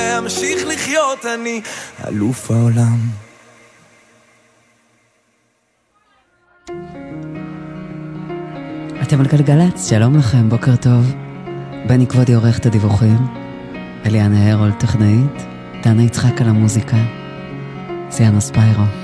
אמשיך לחיות, אני אלוף העולם. אתם על גלגלץ, שלום לכם, בוקר טוב. בני כבודי עורך את הדיווחים, אליאנה הרול טכנאית, דנה יצחק על המוזיקה, סיאנה ספיירו.